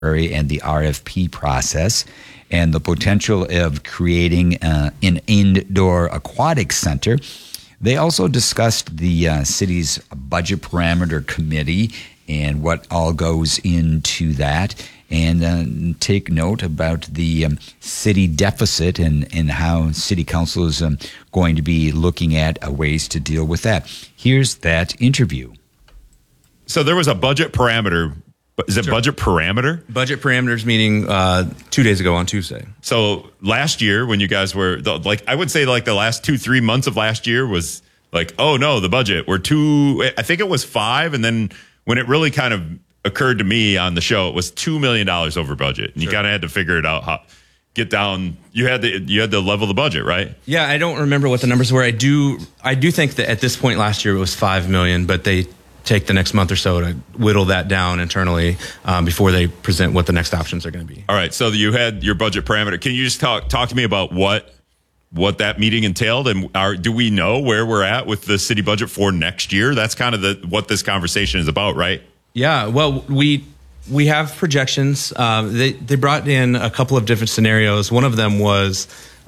and the RFP process, and the potential of creating an indoor aquatic center. They also discussed the city's budget parameter committee and what all goes into that, and take note about the city deficit and how city council is going to be looking at ways to deal with that. Here's that interview. So there was a budget parameter. Is it budget parameter? Budget parameters meeting 2 days ago on Tuesday. So last year when you guys were I would say like the last 2-3 months of last year was like, oh no, the budget I think it was 5. And then when it really kind of occurred to me on the show, it was $2 million over budget. And you kind of had to figure it out, how get down. You had to level the budget, right? Yeah. I don't remember what the numbers were. I do think that at this point last year it was $5 million, but they take the next month or so to whittle that down internally before they present what the next options are going to be. All right. So you had your budget parameter. Can you just talk to me about what that meeting entailed, and do we know where we're at with the city budget for next year? That's kind of what this conversation is about, right? Yeah. Well, we have projections. They brought in a couple of different scenarios. One of them was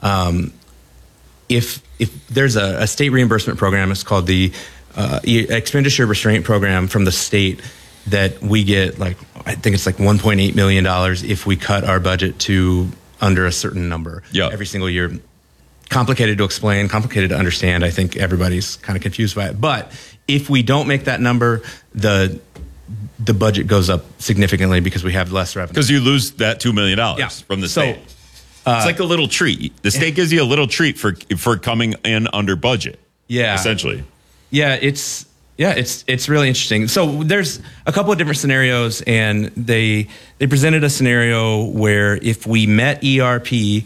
if there's a state reimbursement program, it's called the expenditure restraint program from the state, that we get I think it's $1.8 million if we cut our budget to under a certain number every single year. Complicated to explain, complicated to understand. I think everybody's kind of confused by it. But if we don't make that number, the budget goes up significantly because we have less revenue. Because you lose that $2 million from the state. It's like a little treat. The state gives you a little treat for coming in under budget. Yeah. Essentially. Yeah, it's really interesting. So there's a couple of different scenarios, and they presented a scenario where if we met ERP,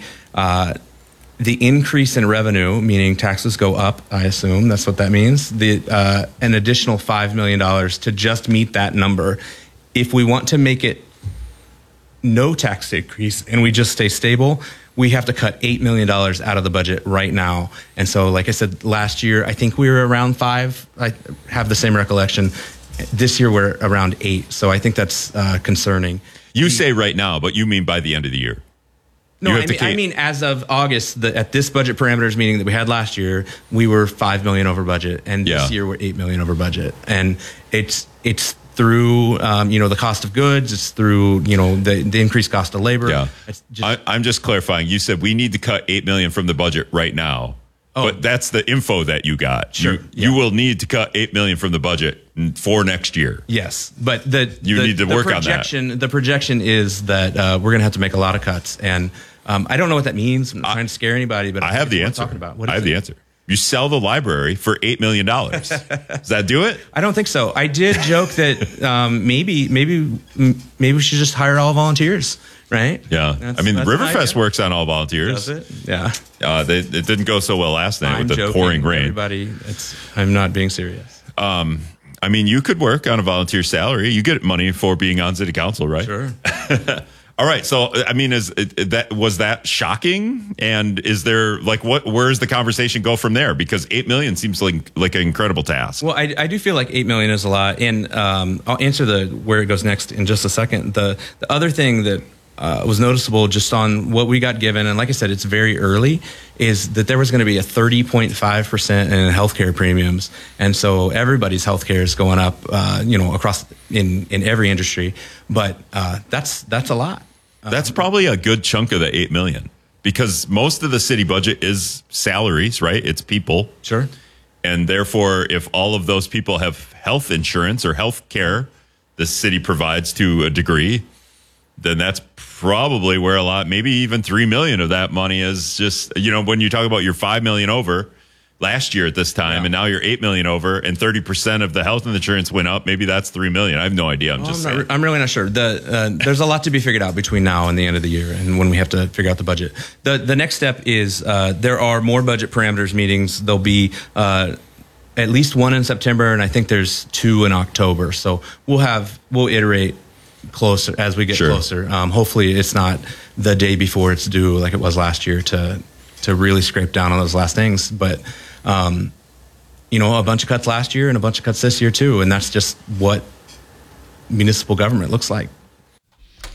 the increase in revenue, meaning taxes go up, I assume that's what that means, an additional $5 million to just meet that number. If we want to make it no tax increase and we just stay stable, we have to cut $8 million out of the budget right now. And so, like I said, last year, I think we were around 5. I have the same recollection. This year, we're around 8. So I think that's concerning. You say right now, but you mean by the end of the year? No, I mean as of August, at this budget parameters meeting that we had last year, we were $5 million over budget, and this year we're $8 million over budget. And it's through the cost of goods, it's through the increased cost of labor. Yeah, I'm just clarifying. You said we need to cut $8 million from the budget right now. But that's the info that you got. Sure. You will need to cut $8 million from the budget for next year. Yes, but you need to work on that. The projection is that we're going to have to make a lot of cuts, and I don't know what that means. I'm not trying to scare anybody, but I have the answer. I have the answer. You sell the library for $8 million. Does that do it? I don't think so. I did joke that maybe we should just hire all volunteers. Right? Yeah. Riverfest works on all volunteers. Does it? Yeah. It didn't go so well last night with the pouring rain. Everybody, I'm not being serious. You could work on a volunteer salary. You get money for being on city council, right? Sure. All right. So, was that shocking? And is there where's the conversation go from there? Because $8 million seems like an incredible task. Well, I do feel like $8 million is a lot. And I'll answer where it goes next in just a second. The other thing that was noticeable just on what we got given, and like I said, it's very early, is that there was going to be a 30.5% in healthcare premiums. And so everybody's healthcare is going up, across in every industry. But that's a lot. That's probably a good chunk of the $8 million, because most of the city budget is salaries, right? It's people. Sure. And therefore, if all of those people have health insurance or health care the city provides to a degree, then that's probably where maybe even $3 million of that money is just, when you talk about your $5 million over last year at this time, and now you're $8 million over, and 30% of the health insurance went up, maybe that's $3 million. I have no idea. I'm really not sure. There's a lot to be figured out between now and the end of the year, and when we have to figure out the budget. The next step is there are more budget parameters meetings. There'll be at least one in September, and I think there's 2 in October. So we'll iterate closer as we get closer. Hopefully it's not the day before it's due like it was last year to really scrape down on those last things. But a bunch of cuts last year and a bunch of cuts this year too, and that's just what municipal government looks like.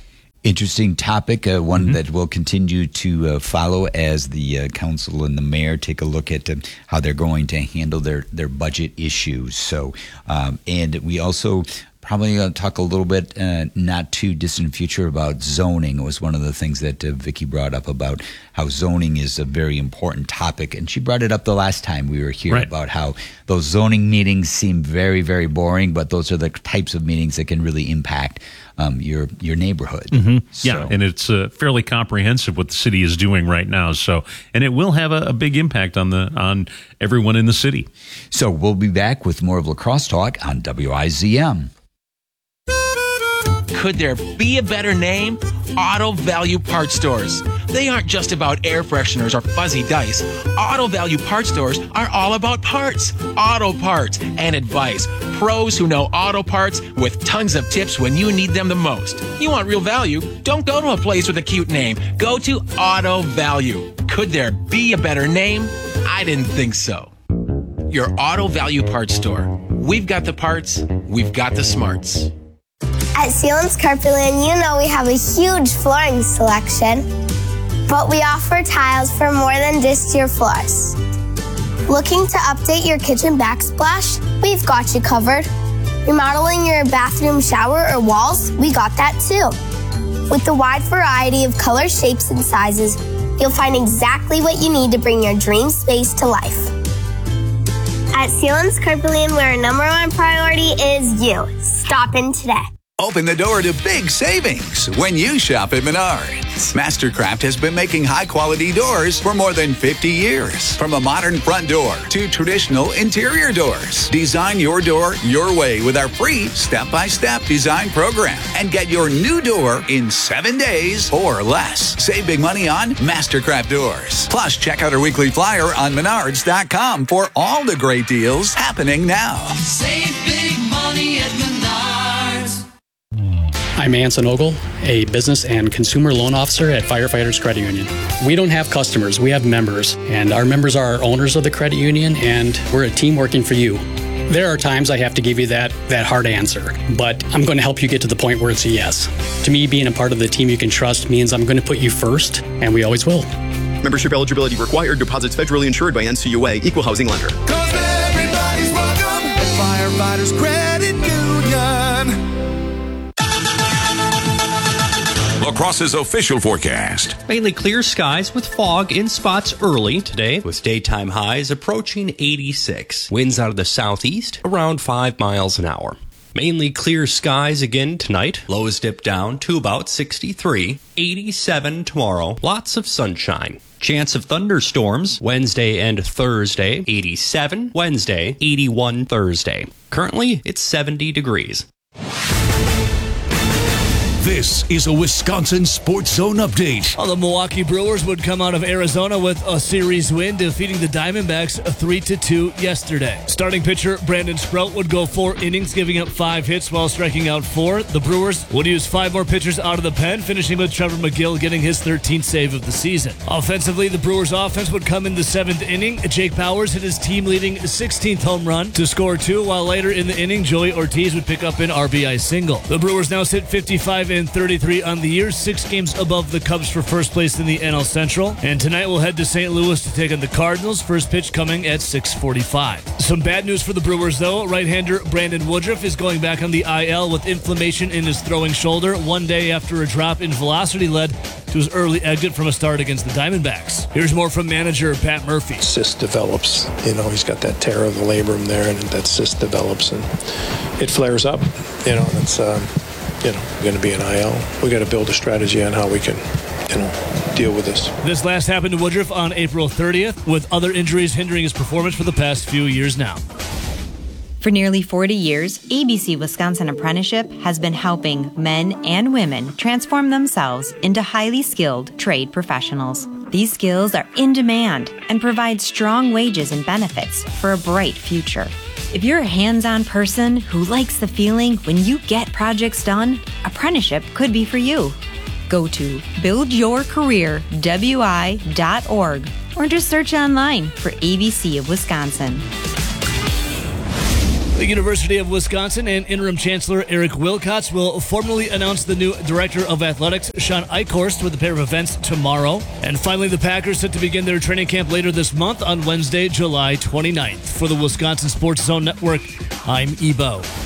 Interesting topic, one that we'll continue to follow as the council and the mayor take a look at how they're going to handle their budget issues. So, and we also probably going to talk a little bit, not too distant future, about zoning. It was one of the things that Vicki brought up about how zoning is a very important topic. And she brought it up the last time we were here about how those zoning meetings seem very, very boring, but those are the types of meetings that can really impact your neighborhood. So. Yeah, and it's fairly comprehensive what the city is doing right now. So, and it will have a big impact on everyone in the city. So we'll be back with more of Lacrosse Talk on WIZM. Could there be a better name? Auto Value Parts Stores. They aren't just about air fresheners or fuzzy dice. Auto Value Parts Stores are all about parts, auto parts, and advice. Pros who know auto parts with tons of tips when you need them the most. You want real value? Don't go to a place with a cute name. Go to Auto Value. Could there be a better name? I didn't think so. Your Auto Value Parts Store. We've got the parts, we've got the smarts. At Sealands Carpetland, you know we have a huge flooring selection, but we offer tiles for more than just your floors. Looking to update your kitchen backsplash? We've got you covered. Remodeling your bathroom shower or walls? We got that too. With the wide variety of colors, shapes, and sizes, you'll find exactly what you need to bring your dream space to life. At Sealands Carpetland, where our number one priority is you. Stop in today. Open the door to big savings when you shop at Menards. Mastercraft has been making high-quality doors for more than 50 years. From a modern front door to traditional interior doors. Design your door your way with our free step-by-step design program. And get your new door in 7 days or less. Save big money on Mastercraft doors. Plus, check out our weekly flyer on Menards.com for all the great deals happening now. Save big money at Menards. I'm Anson Ogle, a business and consumer loan officer at Firefighters Credit Union. We don't have customers, we have members, and our members are our owners of the credit union, and we're a team working for you. There are times I have to give you that hard answer, but I'm going to help you get to the point where it's a yes. To me, being a part of the team you can trust means I'm going to put you first, and we always will. Membership eligibility required. Deposits federally insured by NCUA. Equal housing lender. 'Cause everybody's welcome at Firefighters Credit Union. Lacrosse's official forecast. Mainly clear skies with fog in spots early today, with daytime highs approaching 86. Winds out of the southeast around 5 miles an hour. Mainly clear skies again tonight. Lows dip down to about 63. 87 tomorrow. Lots of sunshine. Chance of thunderstorms Wednesday and Thursday. 87 Wednesday, 81 Thursday. Currently, it's 70 degrees. This is a Wisconsin Sports Zone update. Well, the Milwaukee Brewers would come out of Arizona with a series win, defeating the Diamondbacks 3-2 yesterday. Starting pitcher Brandon Sprout would go 4 innings, giving up 5 hits while striking out 4. The Brewers would use 5 more pitchers out of the pen, finishing with Trevor McGill getting his 13th save of the season. Offensively, the Brewers' offense would come in the 7th inning. Jake Bauers hit his team-leading 16th home run to score 2, while later in the inning, Joey Ortiz would pick up an RBI single. The Brewers now sit 55-33 on the year, 6 games above the Cubs for first place in the NL Central. And tonight we'll head to St. Louis to take on the Cardinals. First pitch coming at 6:45. Some bad news for the Brewers, though. Right-hander Brandon Woodruff is going back on the IL with inflammation in his throwing shoulder 1 day after a drop in velocity led to his early exit from a start against the Diamondbacks. Here's more from manager Pat Murphy. Cyst develops. He's got that tear of the labrum there, and that cyst develops, and it flares up. It's going to be an IL. We got to build a strategy on how we can, deal with this. This last happened to Woodruff on April 30th, with other injuries hindering his performance for the past few years now. For nearly 40 years, ABC Wisconsin Apprenticeship has been helping men and women transform themselves into highly skilled trade professionals. These skills are in demand and provide strong wages and benefits for a bright future. If you're a hands-on person who likes the feeling when you get projects done, apprenticeship could be for you. Go to buildyourcareerwi.org or just search online for ABC of Wisconsin. The University of Wisconsin and Interim Chancellor Eric Wilcox will formally announce the new Director of Athletics, Sean Eichhorst, with a pair of events tomorrow. And finally, the Packers set to begin their training camp later this month on Wednesday, July 29th. For the Wisconsin Sports Zone Network, I'm Ebo.